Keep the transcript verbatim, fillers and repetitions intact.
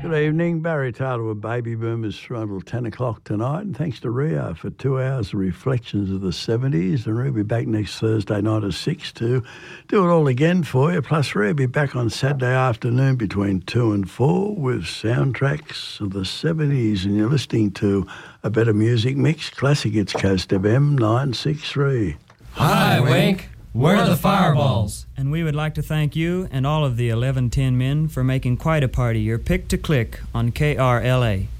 Good evening, Barry Taylor with Baby Boomers through until ten o'clock tonight, and thanks to Rio for two hours of reflections of the seventies, and we'll be back next Thursday night at six to do it all again for you, plus we'll be back on Saturday afternoon between two and four with soundtracks of the seventies, and you're listening to A Better Music Mix, Classic Hits Coast F M nine six three. Hi, Wink. We're the Fireballs. And we would like to thank you and all of the eleven ten men for making quite a party your pick to click on K R L A.